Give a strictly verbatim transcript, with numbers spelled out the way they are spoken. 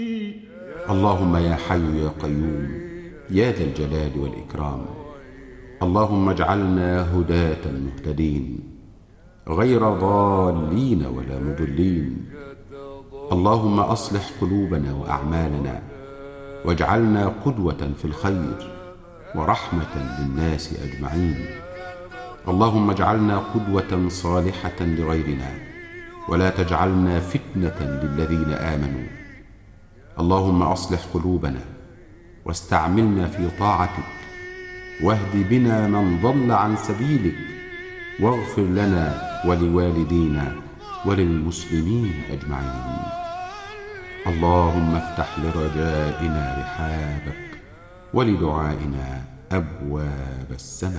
اللهم يا حي يا قيوم يا ذا الجلال والإكرام، اللهم اجعلنا هداة مهتدين غير ضالين ولا مضلين. اللهم أصلح قلوبنا وأعمالنا واجعلنا قدوة في الخير ورحمة للناس أجمعين. اللهم اجعلنا قدوة صالحة لغيرنا ولا تجعلنا فتنة للذين آمنوا. اللهم أصلح قلوبنا واستعملنا في طاعتك، واهد بنا من ضل عن سبيلك، واغفر لنا ولوالدينا وللمسلمين أجمعين. اللهم افتح لرجائنا رحابك ولدعائنا أبواب السماء.